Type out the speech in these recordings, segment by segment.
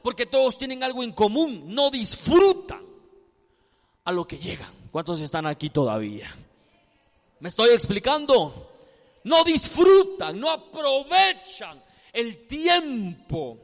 porque todos tienen algo en común, no disfrutan a lo que llegan. ¿Cuántos están aquí todavía? ¿Me estoy explicando? No disfrutan, no aprovechan el tiempo.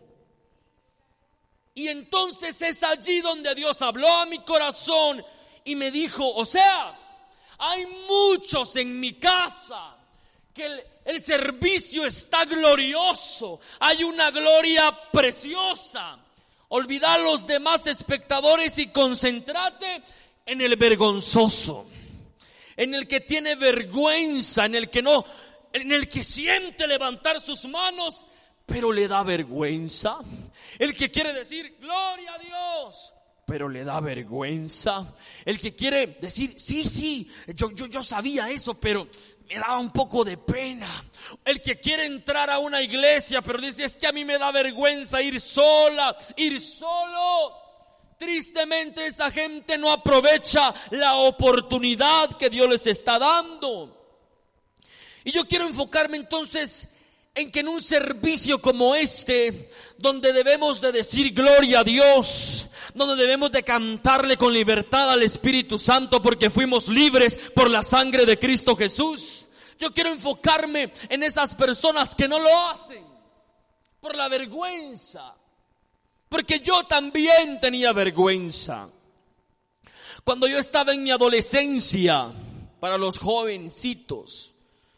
Y entonces es allí donde Dios habló a mi corazón y me dijo: Oseas, hay muchos en mi casa que el servicio está glorioso, hay una gloria preciosa. Olvida a los demás espectadores y concéntrate en el vergonzoso, en el que tiene vergüenza, en el que siente levantar sus manos, pero le da vergüenza. El que quiere decir gloria a Dios, pero le da vergüenza. El que quiere decir sí, yo sabía eso, pero me daba un poco de pena. El que quiere entrar a una iglesia, pero dice: es que a mí me da vergüenza ir sola, ir solo. Tristemente esa gente no aprovecha la oportunidad que Dios les está dando. Y yo quiero enfocarme entonces en que en un servicio como este, donde debemos de decir gloria a Dios, donde debemos de cantarle con libertad al Espíritu Santo porque fuimos libres por la sangre de Cristo Jesús, yo quiero enfocarme en esas personas que no lo hacen por la vergüenza. Porque yo también tenía vergüenza. Cuando yo estaba en mi adolescencia, para los jovencitos,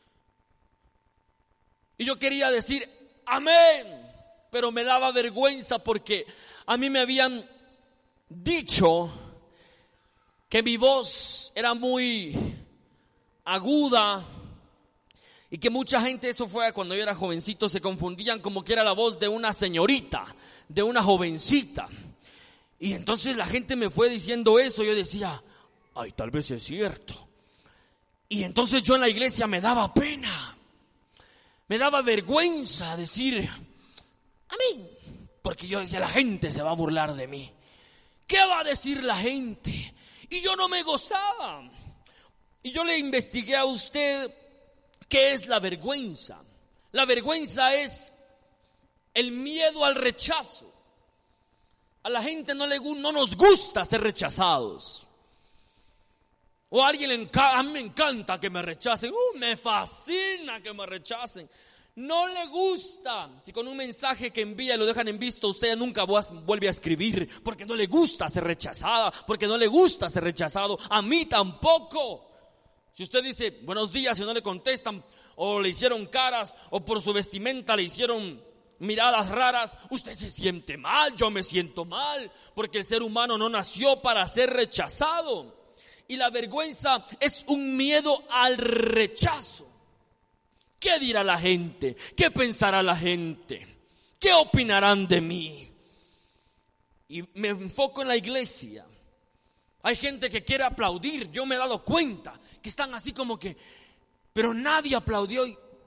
y yo quería decir amén, pero me daba vergüenza porque a mí me habían dicho que mi voz era muy aguda y que mucha gente, eso fue cuando yo era jovencito, se confundían como que era la voz de una señorita, de una jovencita. Y entonces la gente me fue diciendo eso. Yo decía: ay, tal vez es cierto. Y entonces yo en la iglesia me daba pena, me daba vergüenza decir amén, porque yo decía: la gente se va a burlar de mí. ¿Qué va a decir la gente? Y yo no me gozaba. Y yo le investigué a usted qué es la vergüenza. La vergüenza es el miedo al rechazo. A la gente no nos gusta ser rechazados. O a alguien a mí me encanta que me rechacen. Me fascina que me rechacen. No le gusta. Si con un mensaje que envía lo dejan en visto, usted nunca vuelve a escribir, porque no le gusta ser rechazada, porque no le gusta ser rechazado. A mí tampoco. Si usted dice buenos días y no le contestan, o le hicieron caras, o por su vestimenta le hicieron miradas raras, usted se siente mal, yo me siento mal, porque el ser humano no nació para ser rechazado. Y la vergüenza es un miedo al rechazo. ¿Qué dirá la gente? ¿Qué pensará la gente? ¿Qué opinarán de mí? Y me enfoco en la iglesia. Hay gente que quiere aplaudir. Yo me he dado cuenta que están así como que, pero nadie aplaudió.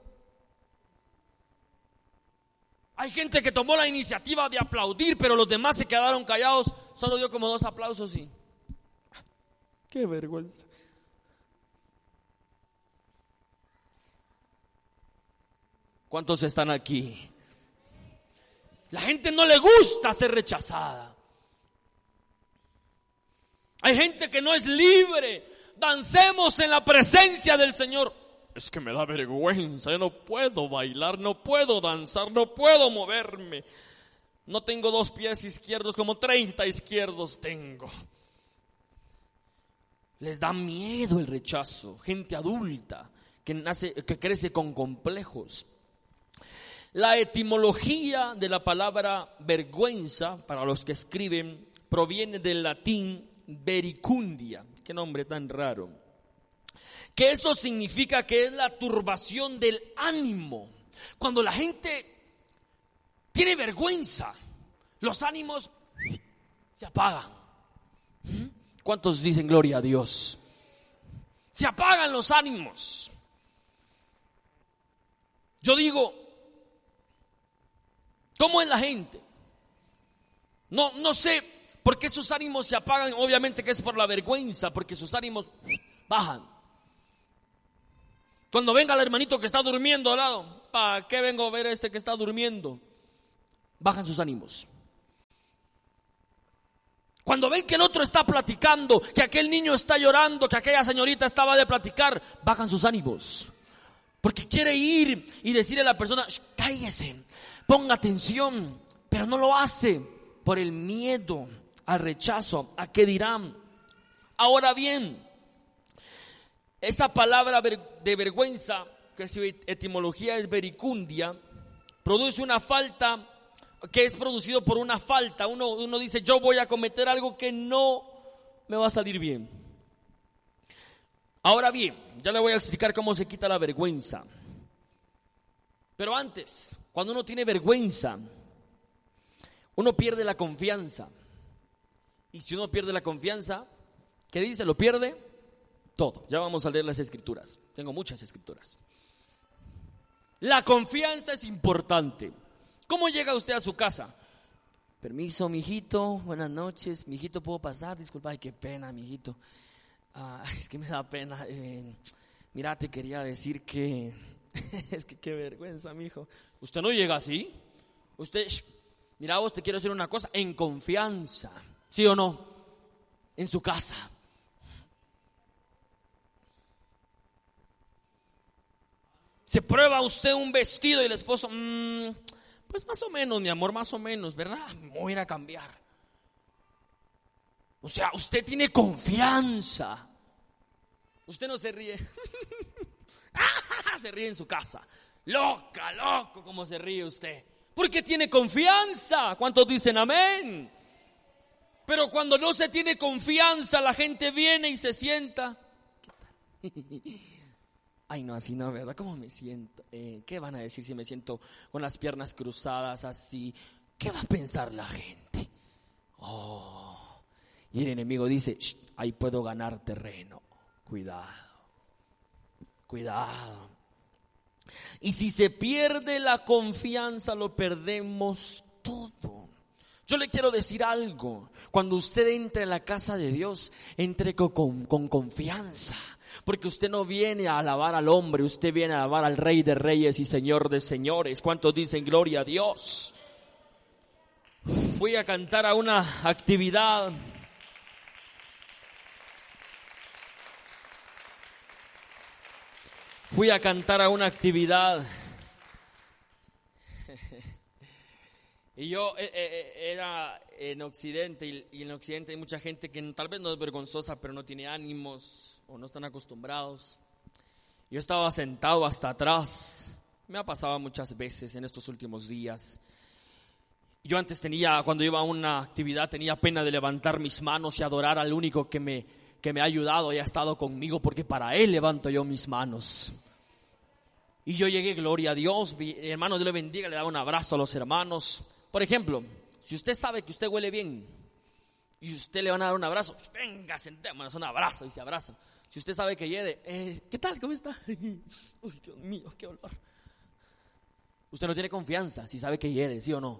Hay gente que tomó la iniciativa de aplaudir, pero los demás se quedaron callados. Solo dio como 2 aplausos y... ¡qué vergüenza! ¿Cuántos están aquí? La gente no le gusta ser rechazada. Hay gente que no es libre. Dancemos en la presencia del Señor. Es que me da vergüenza, yo no puedo bailar, no puedo danzar, no puedo moverme. No tengo 2 pies izquierdos, como 30 izquierdos tengo. Les da miedo el rechazo. Gente adulta que crece con complejos. La etimología de la palabra vergüenza, para los que escriben, proviene del latín vericundia. Qué nombre tan raro. Que eso significa que es la turbación del ánimo. Cuando la gente tiene vergüenza, los ánimos se apagan. ¿Cuántos dicen gloria a Dios? Se apagan los ánimos. Yo digo, ¿cómo es la gente? No sé por qué sus ánimos se apagan. Obviamente que es por la vergüenza, porque sus ánimos bajan. Cuando venga el hermanito que está durmiendo al lado, ¿para qué vengo a ver a este que está durmiendo? Bajan sus ánimos. Cuando ven que el otro está platicando, que aquel niño está llorando, que aquella señorita estaba de platicar, bajan sus ánimos. Porque quiere ir y decirle a la persona, cállese, ponga atención, pero no lo hace por el miedo al rechazo, a qué dirán. Ahora bien, esa palabra de vergüenza, que su etimología es vericundia, produce una falta, que es producido por una falta. Uno dice, yo voy a cometer algo que no me va a salir bien. Ahora bien, ya le voy a explicar cómo se quita la vergüenza. Pero antes, cuando uno tiene vergüenza, uno pierde la confianza. Y si uno pierde la confianza, ¿qué dice? Lo pierde todo. Ya vamos a leer las escrituras. Tengo muchas escrituras. La confianza es importante. ¿Cómo llega usted a su casa? Permiso, mijito, buenas noches. Mijito, ¿puedo pasar? Disculpa, ay, qué pena, mijito. Es que me da pena. Mira, te quería decir que... es que qué vergüenza, mijo. Usted no llega así. Usted, mira, vos, te quiero decir una cosa, en confianza. ¿Sí o no? En su casa. Se prueba usted un vestido y el esposo, pues más o menos, mi amor, más o menos, ¿verdad? Me voy a ir a cambiar. O sea, usted tiene confianza. Usted no se ríe. Se ríe en su casa. Loco, como se ríe usted. Porque tiene confianza. ¿Cuántos dicen amén? Pero cuando no se tiene confianza, la gente viene y se sienta. Ay, no, así no, ¿verdad? ¿Cómo me siento? ¿Qué van a decir si me siento con las piernas cruzadas así? ¿Qué va a pensar la gente? Y el enemigo dice, ahí puedo ganar terreno. Cuidado. Y si se pierde la confianza, lo perdemos todo. Yo le quiero decir algo. Cuando usted entre a la casa de Dios, entre con confianza. Porque usted no viene a alabar al hombre, usted viene a alabar al Rey de Reyes y Señor de Señores. ¿Cuántos dicen gloria a Dios? Fui a cantar a una actividad. Y yo era en Occidente, y en Occidente hay mucha gente que tal vez no es vergonzosa, pero no tiene ánimos o no están acostumbrados. Yo estaba sentado hasta atrás. Me ha pasado muchas veces en estos últimos días. Yo antes cuando iba a una actividad, tenía pena de levantar mis manos y adorar al único que me ha ayudado y ha estado conmigo, porque para Él levanto yo mis manos. Y yo llegué, gloria a Dios, hermano, Dios le bendiga, le daba un abrazo a los hermanos. Por ejemplo, si usted sabe que usted huele bien y usted le van a dar un abrazo, pues venga, sentémonos, un abrazo, y se abraza. Si usted sabe que hiede, ¿qué tal? ¿Cómo está? Uy, Dios mío, qué olor. Usted no tiene confianza si sabe que hiede, ¿sí o no?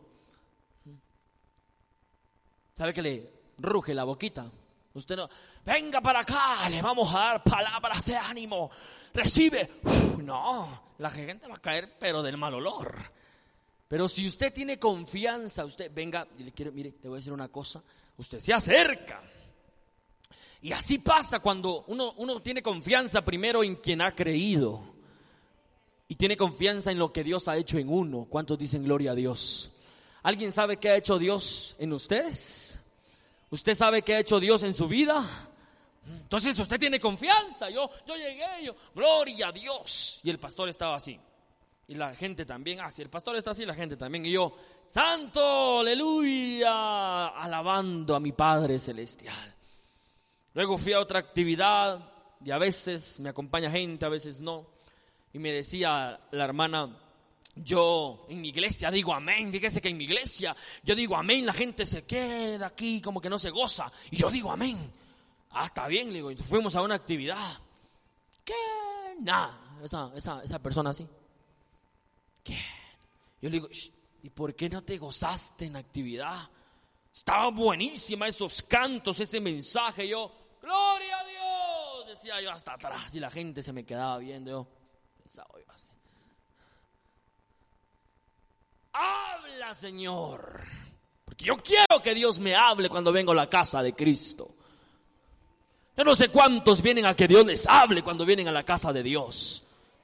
¿Sabe que le ruge la boquita? Usted no, venga para acá, le vamos a dar palabras de ánimo, recibe. No, la gente va a caer, pero del mal olor. Pero si usted tiene confianza, usted venga, y mire, le voy a decir una cosa, usted se acerca. Y así pasa cuando uno tiene confianza primero en quien ha creído. Y tiene confianza en lo que Dios ha hecho en uno. ¿Cuántos dicen gloria a Dios? ¿Alguien sabe qué ha hecho Dios en ustedes? ¿Usted sabe qué ha hecho Dios en su vida? Entonces usted tiene confianza. Yo llegué, gloria a Dios. Y el pastor estaba así. Y la gente también, si el pastor está así, la gente también. Y yo, santo, aleluya, alabando a mi Padre Celestial. Luego fui a otra actividad y a veces me acompaña gente, a veces no. Y me decía la hermana, yo en mi iglesia digo amén. Fíjese que en mi iglesia yo digo amén, la gente se queda aquí como que no se goza. Y yo digo amén. Está bien, le digo. Y fuimos a una actividad. ¿Qué? Nada, esa persona así. ¿Qué? Yo le digo, ¿y por qué no te gozaste en la actividad? Estaba buenísima esos cantos, ese mensaje. Yo, gloria a Dios, decía yo hasta atrás. Y la gente se me quedaba viendo. Yo pensaba, oiga, así. Habla, Señor. Porque yo quiero que Dios me hable cuando vengo a la casa de Cristo. Yo no sé cuántos vienen a que Dios les hable cuando vienen a la casa de Dios.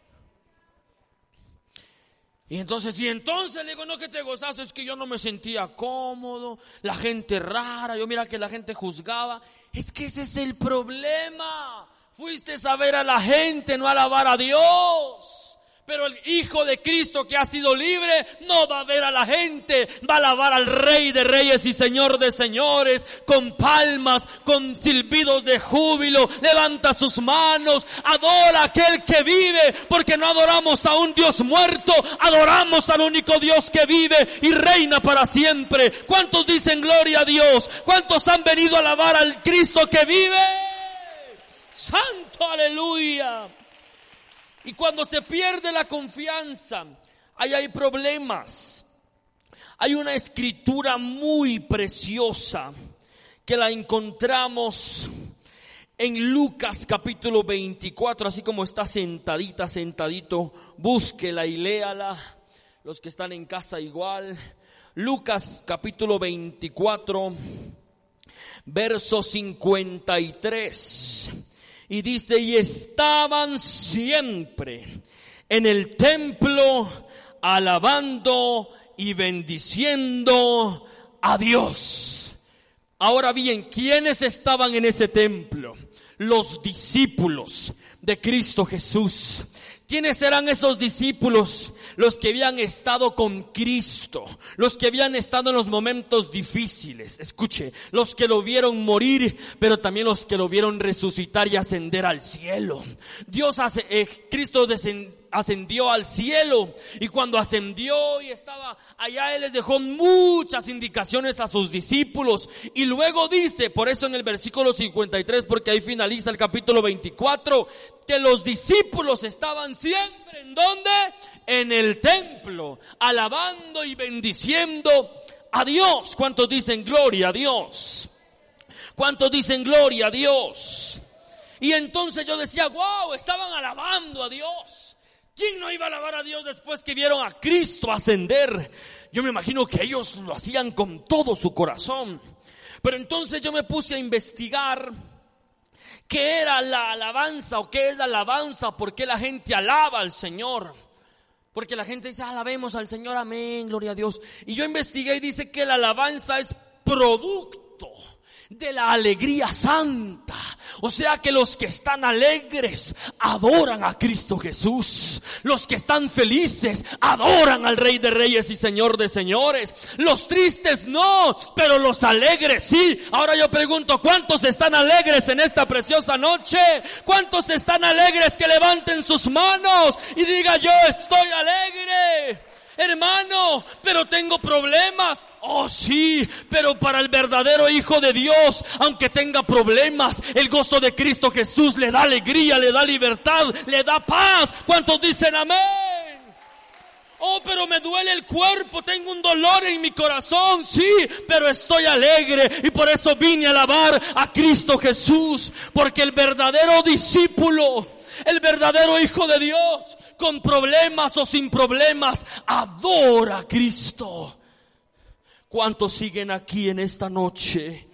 Y entonces le digo, no, que te gozas, es que yo no me sentía cómodo, la gente rara, yo mira que la gente juzgaba. Es que ese es el problema. Fuiste a ver a la gente, no a alabar a Dios. Pero el Hijo de Cristo que ha sido libre no va a ver a la gente, va a alabar al Rey de Reyes y Señor de Señores, con palmas, con silbidos de júbilo, levanta sus manos, adora a aquel que vive, porque no adoramos a un Dios muerto, adoramos al único Dios que vive y reina para siempre. ¿Cuántos dicen gloria a Dios? ¿Cuántos han venido a alabar al Cristo que vive? ¡Santo, aleluya! Y cuando se pierde la confianza, ahí hay problemas. Hay una escritura muy preciosa que la encontramos en Lucas capítulo 24, así como está sentadito, búsquela y léala. Los que están en casa igual. Lucas capítulo 24, verso 53. Y dice, y estaban siempre en el templo alabando y bendiciendo a Dios. Ahora bien, ¿quiénes estaban en ese templo? Los discípulos de Cristo Jesús. ¿Quiénes eran esos discípulos? Los que habían estado con Cristo, los que habían estado en los momentos difíciles. Escuche, los que lo vieron morir, pero también los que lo vieron resucitar y ascender al cielo. Cristo ascendió al cielo, y cuando ascendió y estaba allá, Él les dejó muchas indicaciones a sus discípulos. Y luego dice, por eso en el versículo 53, porque ahí finaliza el capítulo 24, que los discípulos estaban siempre, ¿en dónde? En el templo, alabando y bendiciendo a Dios. ¿Cuántos dicen gloria a Dios? ¿Cuántos dicen gloria a Dios? Y entonces yo decía, wow, estaban alabando a Dios. ¿Quién no iba a alabar a Dios después que vieron a Cristo ascender? Yo me imagino que ellos lo hacían con todo su corazón. Pero entonces yo me puse a investigar qué era la alabanza o qué es la alabanza, por qué la gente alaba al Señor. Porque la gente dice, alabemos al Señor, amén, gloria a Dios. Y yo investigué y dice que la alabanza es producto de la alegría santa. O sea que los que están alegres adoran a Cristo Jesús. Los que están felices adoran al Rey de Reyes y Señor de Señores. Los tristes no, pero los alegres sí. Ahora yo pregunto, ¿cuántos están alegres en esta preciosa noche? ¿Cuántos están alegres? Que levanten sus manos y digan, yo estoy alegre. Hermano, pero tengo problemas. Oh sí, pero para el verdadero Hijo de Dios, aunque tenga problemas, el gozo de Cristo Jesús le da alegría, le da libertad, le da paz. ¿Cuántos dicen amén? Oh, pero me duele el cuerpo, tengo un dolor en mi corazón. Sí, pero estoy alegre y por eso vine a alabar a Cristo Jesús. Porque el verdadero discípulo, el verdadero Hijo de Dios, con problemas o sin problemas, adora a Cristo. ¿Cuántos siguen aquí en esta noche?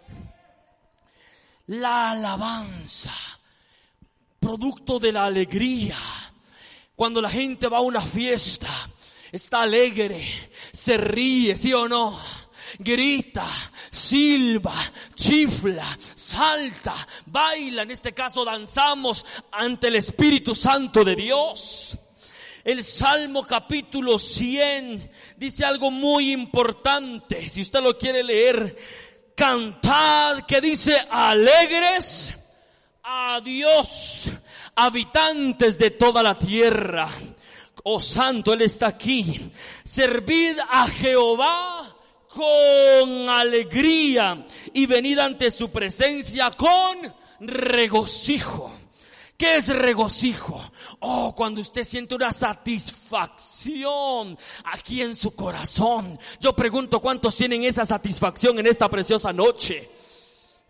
La alabanza, producto de la alegría. Cuando la gente va a una fiesta, está alegre, se ríe, ¿sí o no? Grita, silba, chifla, salta, baila. En este caso danzamos ante el Espíritu Santo de Dios. El Salmo capítulo 100 dice algo muy importante. Si usted lo quiere leer, cantad, que dice, alegres a Dios, habitantes de toda la tierra. Oh santo, Él está aquí. Servid a Jehová con alegría y venid ante su presencia con regocijo. ¿Qué es regocijo? Oh, cuando usted siente una satisfacción aquí en su corazón. Yo pregunto, ¿cuántos tienen esa satisfacción en esta preciosa noche?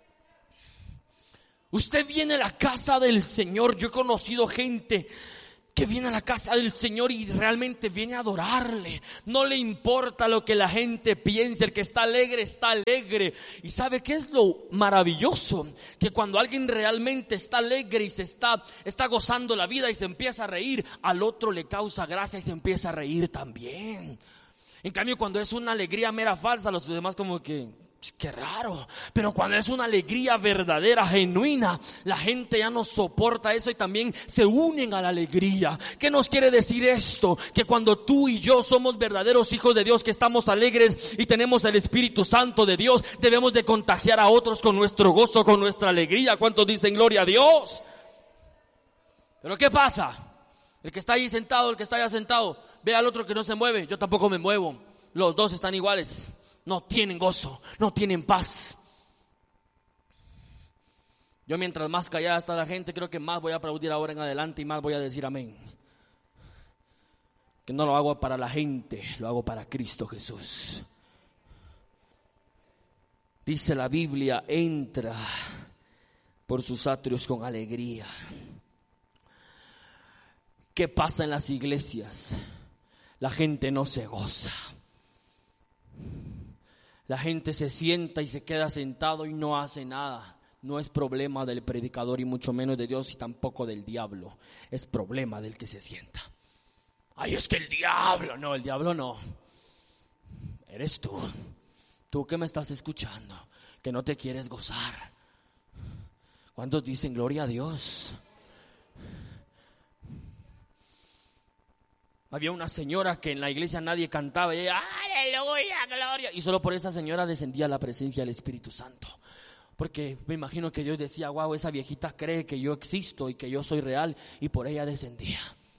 Usted viene a la casa del Señor. Yo he conocido gente que viene a la casa del Señor y realmente viene a adorarle. No le importa lo que la gente piense. El que está alegre, está alegre. ¿Y sabe qué es lo maravilloso? Que cuando alguien realmente está alegre y se está gozando la vida y se empieza a reír, al otro le causa gracia y se empieza a reír también. En cambio, cuando es una alegría mera falsa, los demás como que... qué raro. Pero cuando es una alegría verdadera, genuina, la gente ya no soporta eso y también se unen a la alegría. ¿Qué nos quiere decir esto? Que cuando tú y yo somos verdaderos hijos de Dios, que estamos alegres y tenemos el Espíritu Santo de Dios, debemos de contagiar a otros con nuestro gozo, con nuestra alegría. ¿Cuántos dicen gloria a Dios? Pero ¿qué pasa? El que está ahí sentado, el que está allá sentado, ve al otro que no se mueve. Yo tampoco me muevo. Los dos están iguales. No tienen gozo, no tienen paz. Yo mientras más callada está la gente, creo que más voy a aplaudir ahora en adelante y más voy a decir amén. Que no lo hago para la gente, lo hago para Cristo Jesús. Dice la Biblia, entra por sus atrios con alegría. ¿Qué pasa en las iglesias? La gente no se goza. La gente se sienta y se queda sentado y no hace nada. No es problema del predicador y mucho menos de Dios y tampoco del diablo. Es problema del que se sienta. Ay, es que el diablo no. Eres tú. Tú que me estás escuchando, que no te quieres gozar. ¿Cuántos dicen gloria a Dios? Había una señora que en la iglesia nadie cantaba y ella, aleluya, gloria. Y solo por esa señora descendía la presencia del Espíritu Santo. Porque me imagino que Dios decía, wow, esa viejita cree que yo existo y que yo soy real, y por ella descendía.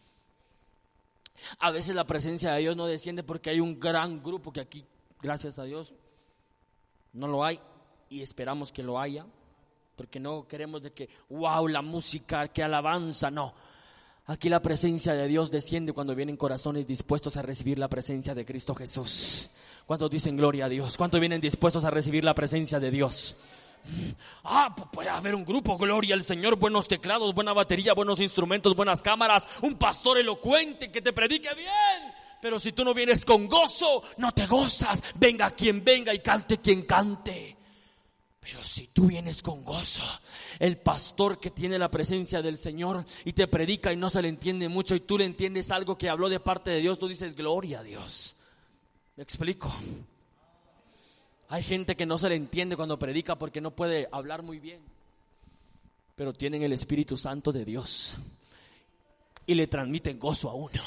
A veces la presencia de Dios no desciende porque hay un gran grupo que aquí, gracias a Dios, no lo hay y esperamos que lo haya. Porque no queremos de que, wow, la música, que alabanza, no. Aquí la presencia de Dios desciende cuando vienen corazones dispuestos a recibir la presencia de Cristo Jesús. ¿Cuántos dicen gloria a Dios? ¿Cuántos vienen dispuestos a recibir la presencia de Dios? Pues puede haber un grupo, gloria al Señor, buenos teclados, buena batería, buenos instrumentos, buenas cámaras, un pastor elocuente que te predique bien. Pero si tú no vienes con gozo, no te gozas. Venga quien venga y cante quien cante. Pero si tú vienes con gozo, el pastor que tiene la presencia del Señor y te predica y no se le entiende mucho y tú le entiendes algo que habló de parte de Dios, tú dices gloria a Dios. ¿Me explico? Hay gente que no se le entiende cuando predica porque no puede hablar muy bien, pero tienen el Espíritu Santo de Dios y le transmiten gozo a uno.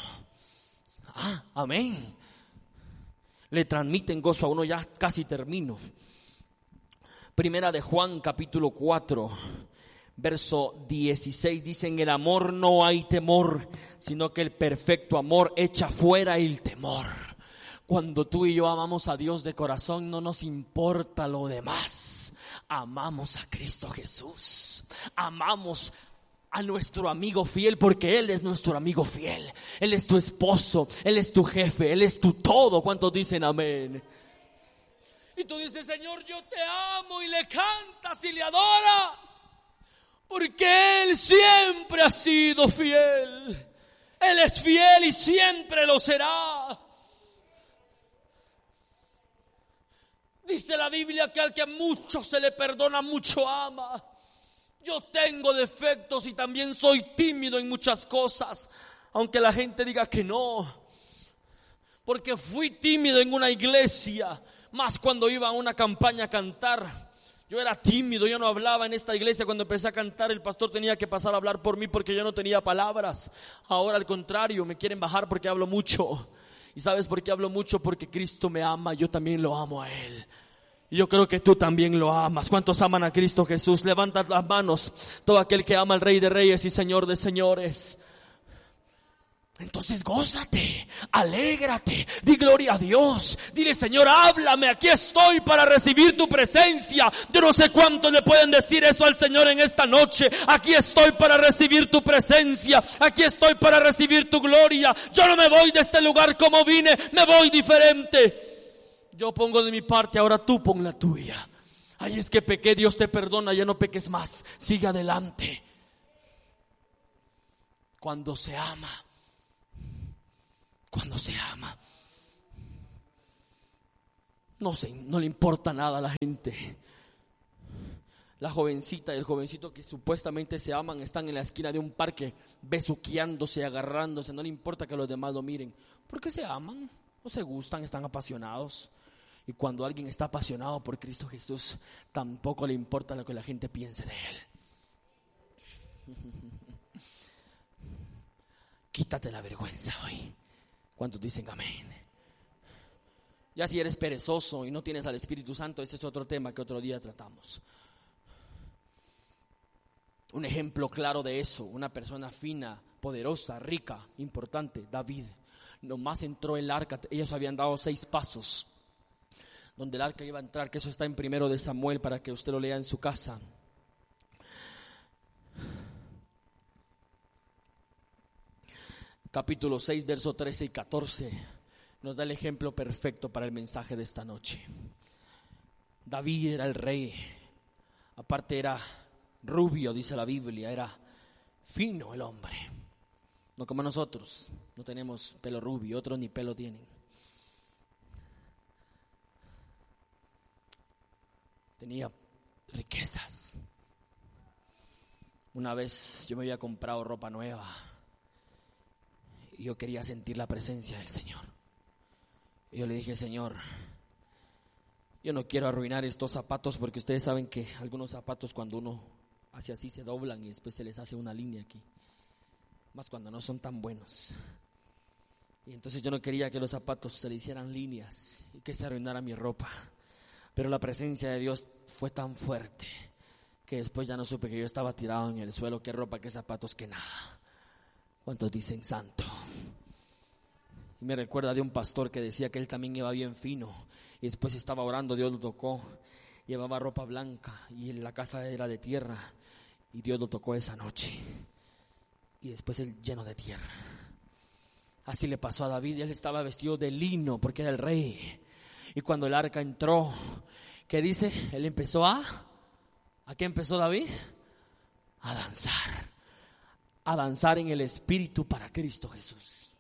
Amén. Le transmiten gozo a uno. Ya casi termino. Primera de Juan capítulo 4 verso 16 dice: en el amor no hay temor, sino que el perfecto amor echa fuera el temor. Cuando tú y yo amamos a Dios de corazón, no nos importa lo demás. Amamos a Cristo Jesús. Amamos a nuestro amigo fiel porque Él es nuestro amigo fiel. Él es tu esposo, Él es tu jefe, Él es tu todo. ¿Cuántos dicen amén? Y tú dices: Señor, yo te amo, y le cantas y le adoras, porque Él siempre ha sido fiel. Él es fiel y siempre lo será. Dice la Biblia que al que mucho se le perdona, mucho ama. Yo tengo defectos y también soy tímido en muchas cosas, aunque la gente diga que no, porque fui tímido en una iglesia. Más cuando iba a una campaña a cantar, yo era tímido, yo no hablaba en esta iglesia. Cuando empecé a cantar, el pastor tenía que pasar a hablar por mí porque yo no tenía palabras. Ahora al contrario, me quieren bajar porque hablo mucho. ¿Y sabes por qué hablo mucho? Porque Cristo me ama, yo también lo amo a Él. Y yo creo que tú también lo amas. ¿Cuántos aman a Cristo Jesús? Levanta las manos, todo aquel que ama al Rey de Reyes y Señor de Señores. Entonces gózate, alégrate, di gloria a Dios. Dile: Señor, háblame, aquí estoy para recibir tu presencia. Yo no sé cuántos le pueden decir eso al Señor en esta noche. Aquí estoy para recibir tu presencia, aquí estoy para recibir tu gloria. Yo no me voy de este lugar como vine, me voy diferente. Yo pongo de mi parte, ahora tú pon la tuya. Ay, es que pequé, Dios te perdona, ya no peques más, sigue adelante. Cuando se ama, no le importa nada a la gente. La jovencita y el jovencito que supuestamente se aman están en la esquina de un parque besuqueándose, agarrándose. No le importa que los demás lo miren, porque se aman o se gustan, están apasionados. Y cuando alguien está apasionado por Cristo Jesús, tampoco le importa lo que la gente piense de él. Quítate la vergüenza hoy. ¿Cuántos dicen amén? Ya si eres perezoso y no tienes al Espíritu Santo, ese es otro tema que otro día tratamos. Un ejemplo claro de eso, una persona fina, poderosa, rica, importante, David. Nomás entró el arca, ellos habían dado 6 pasos donde el arca iba a entrar, que eso está en 1 Samuel para que usted lo lea en su casa. Capítulo 6, versos 13 y 14 nos da el ejemplo perfecto para el mensaje de esta noche. David era el rey, aparte era rubio, dice la Biblia, era fino el hombre, no como nosotros, no tenemos pelo rubio, otros ni pelo tienen. Tenía riquezas. Una vez yo me había comprado ropa nueva y yo quería sentir la presencia del Señor. Y yo le dije: Señor, yo no quiero arruinar estos zapatos, porque ustedes saben que algunos zapatos cuando uno hace así se doblan y después se les hace una línea aquí, más cuando no son tan buenos. Y entonces yo no quería que los zapatos se le hicieran líneas y que se arruinara mi ropa. Pero la presencia de Dios fue tan fuerte que después ya no supe que yo estaba tirado en el suelo. Qué ropa, qué zapatos, qué nada. ¿Cuántos dicen santo? Y me recuerda de un pastor que decía que él también iba bien fino y después estaba orando, Dios lo tocó, llevaba ropa blanca y la casa era de tierra y Dios lo tocó esa noche y después él lleno de tierra. Así le pasó a David. Él estaba vestido de lino porque era el rey. Y cuando el arca entró, ¿qué dice? Él empezó ¿a qué empezó David? A danzar en el Espíritu para Cristo Jesús.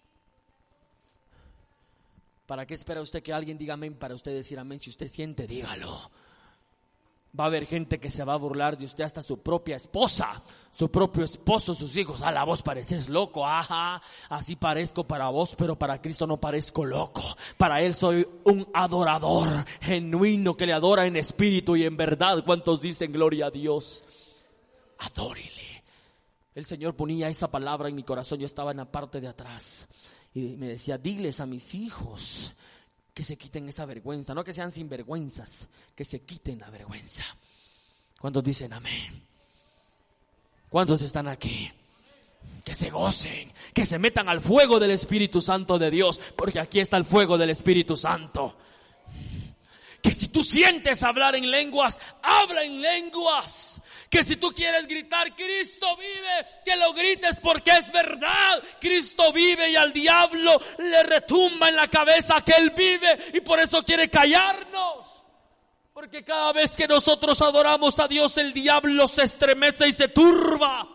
¿Para qué espera usted que alguien diga amén para usted decir amén? Si usted siente, dígalo. Va a haber gente que se va a burlar de usted, hasta su propia esposa, su propio esposo, sus hijos. A la vos pareces loco, ajá, así parezco para vos, pero para Cristo no parezco loco. Para Él soy un adorador genuino que le adora en espíritu y en verdad. ¿Cuántos dicen gloria a Dios? Adórele. El Señor ponía esa palabra en mi corazón. Yo estaba en la parte de atrás y me decía: diles a mis hijos que se quiten esa vergüenza, no que sean sinvergüenzas, que se quiten la vergüenza. ¿Cuántos dicen amén? ¿Cuántos están aquí? Que se gocen, que se metan al fuego del Espíritu Santo de Dios, porque aquí está el fuego del Espíritu Santo. Que si tú sientes hablar en lenguas, habla en lenguas. Que si tú quieres gritar Cristo vive, que lo grites, porque es verdad. Cristo vive y al diablo le retumba en la cabeza que Él vive y por eso quiere callarnos. Porque cada vez que nosotros adoramos a Dios, el diablo se estremece y se turba.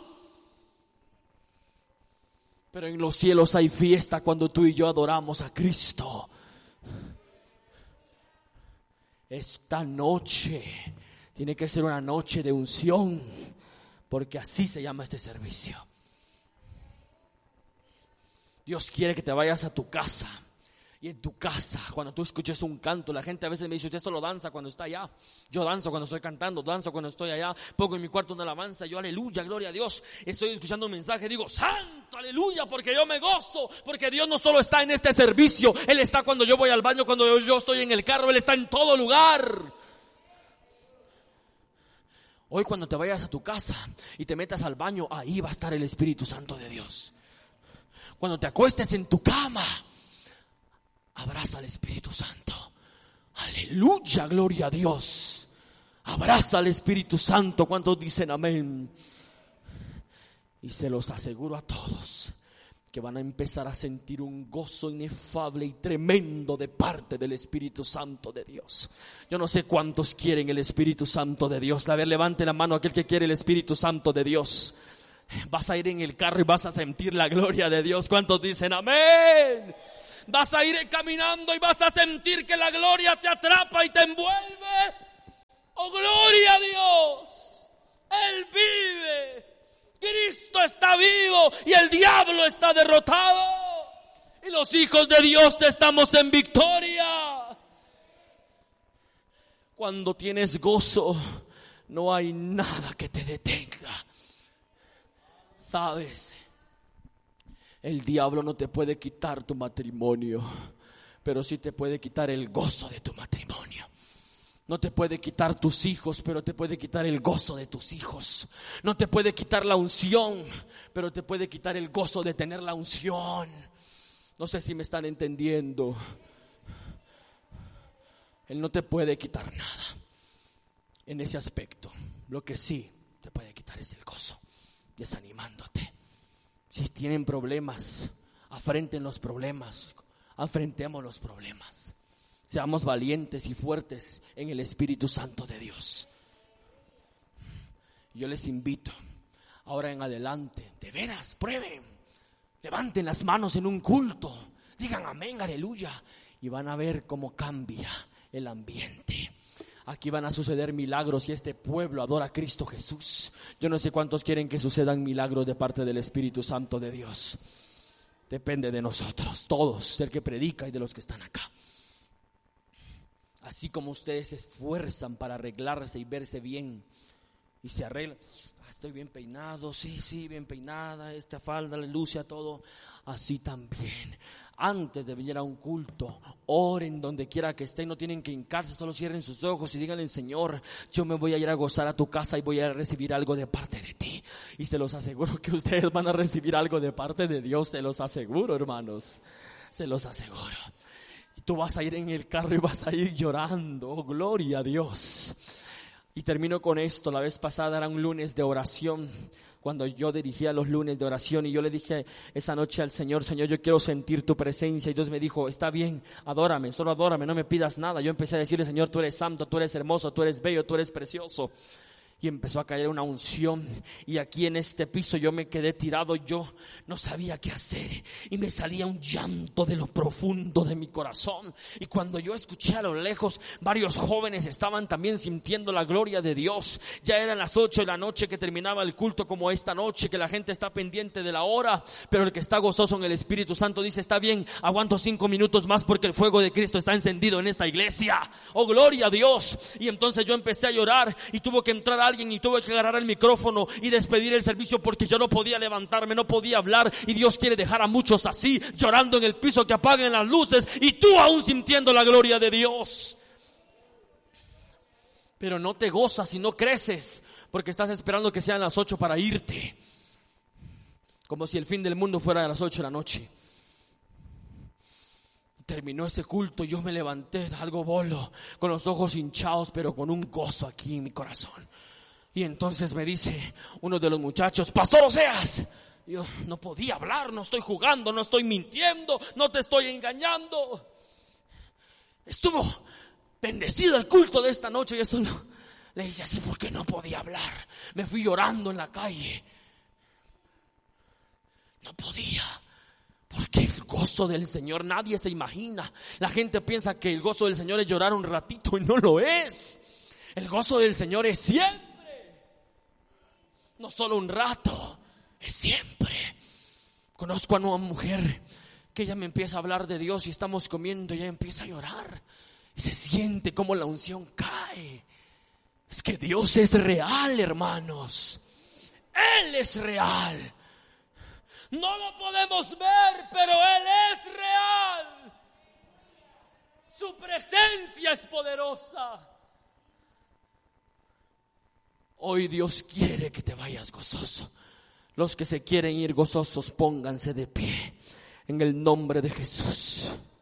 Pero en los cielos hay fiesta cuando tú y yo adoramos a Cristo. Esta noche tiene que ser una noche de unción, porque así se llama este servicio. Dios quiere que te vayas a tu casa. Y en tu casa, cuando tú escuches un canto, la gente a veces me dice: usted solo danza cuando está allá. Yo danzo cuando estoy cantando, danzo cuando estoy allá. Pongo en mi cuarto una alabanza, yo aleluya, gloria a Dios. Estoy escuchando un mensaje, digo santo, aleluya, porque yo me gozo. Porque Dios no solo está en este servicio, Él está cuando yo voy al baño, cuando yo estoy en el carro, Él está en todo lugar. Hoy cuando te vayas a tu casa y te metas al baño, ahí va a estar el Espíritu Santo de Dios. Cuando te acuestes en tu cama, abraza al Espíritu Santo. Aleluya, gloria a Dios. Abraza al Espíritu Santo. ¿Cuántos dicen amén? Y se los aseguro a todos que van a empezar a sentir un gozo inefable y tremendo de parte del Espíritu Santo de Dios. Yo no sé cuántos quieren el Espíritu Santo de Dios. A ver, levante la mano aquel que quiere el Espíritu Santo de Dios. Vas a ir en el carro y vas a sentir la gloria de Dios. ¿Cuántos dicen amén? Vas a ir caminando y vas a sentir que la gloria te atrapa y te envuelve. ¡Oh, gloria a Dios! Él vive. Cristo está vivo y el diablo está derrotado. Y los hijos de Dios estamos en victoria. Cuando tienes gozo, no hay nada que te detenga. ¿Sabes? El diablo no te puede quitar tu matrimonio, pero sí te puede quitar el gozo de tu matrimonio. No te puede quitar tus hijos, pero te puede quitar el gozo de tus hijos. No te puede quitar la unción, pero te puede quitar el gozo de tener la unción. No sé si me están entendiendo. Él no te puede quitar nada en ese aspecto. Lo que sí te puede quitar es el gozo, desanimándote. Si tienen problemas, afrenten los problemas, afrentemos los problemas. Seamos valientes y fuertes en el Espíritu Santo de Dios. Yo les invito, ahora en adelante, de veras, prueben. Levanten las manos en un culto, digan amén, aleluya, y van a ver cómo cambia el ambiente. Aquí van a suceder milagros y este pueblo adora a Cristo Jesús. Yo no sé cuántos quieren que sucedan milagros de parte del Espíritu Santo de Dios. Depende de nosotros, todos, del que predica y de los que están acá. Así como ustedes se esfuerzan para arreglarse y verse bien y se arreglan. Estoy bien peinado, sí, bien peinada, esta falda le luce a todo. Así también, antes de venir a un culto, oren donde quiera que estén, no tienen que hincarse, solo cierren sus ojos y díganle: Señor, yo me voy a ir a gozar a tu casa y voy a recibir algo de parte de ti. Y se los aseguro que ustedes van a recibir algo de parte de Dios, se los aseguro, hermanos, se los aseguro. Y tú vas a ir en el carro y vas a ir llorando, oh, gloria a Dios. Y termino con esto. La vez pasada era un lunes de oración, cuando yo dirigía los lunes de oración, y yo le dije esa noche al Señor: Señor, yo quiero sentir tu presencia. Y Dios me dijo: está bien, adórame, solo adórame, no me pidas nada. Yo empecé a decirle: Señor, tú eres santo, tú eres hermoso, tú eres bello, tú eres precioso. Y empezó a caer una unción, y aquí en este piso yo me quedé tirado. Yo no sabía qué hacer y me salía un llanto de lo profundo de mi corazón. Y cuando yo escuché a lo lejos, varios jóvenes estaban también sintiendo la gloria de Dios. Ya eran las 8 de la noche que terminaba el culto, como esta noche, que la gente está pendiente de la hora, pero el que está gozoso en el Espíritu Santo dice: está bien, aguanto 5 minutos más porque el fuego de Cristo está encendido en esta iglesia. Oh, gloria a Dios. Y entonces yo empecé a llorar y tuvo que entrar alguien y tuve que agarrar el micrófono y despedir el servicio porque yo no podía levantarme, no podía hablar. Y Dios quiere dejar a muchos así, llorando en el piso, que apaguen las luces y tú aún sintiendo la gloria de Dios. Pero no te gozas y no creces porque estás esperando que sean las 8 para irte, como si el fin del mundo fuera a las 8 de la noche. Terminó ese culto, yo me levanté algo bolo, con los ojos hinchados, pero con un gozo aquí en mi corazón. Y entonces me dice uno de los muchachos: Pastor Oseas. Yo no podía hablar: no estoy jugando, no estoy mintiendo, no te estoy engañando. Estuvo bendecido el culto de esta noche. Y eso le hice así porque no podía hablar. Me fui llorando en la calle. No podía. Porque el gozo del Señor nadie se imagina. La gente piensa que el gozo del Señor es llorar un ratito, y no lo es. El gozo del Señor es siempre. No solo un rato, es siempre. Conozco a una mujer que ella me empieza a hablar de Dios y estamos comiendo y ella empieza a llorar. Y se siente como la unción cae. Es que Dios es real, hermanos. Él es real. No lo podemos ver, pero Él es real. Su presencia es poderosa. Hoy Dios quiere que te vayas gozoso. Los que se quieren ir gozosos, pónganse de pie en el nombre de Jesús.